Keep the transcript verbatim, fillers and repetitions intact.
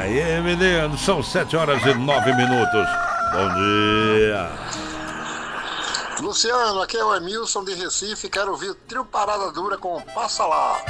aí, menino, são sete horas e nove minutos. Bom dia. Luciano, aqui é o Emilson de Recife, quero ouvir o Trio Parada Dura com Passa Lá.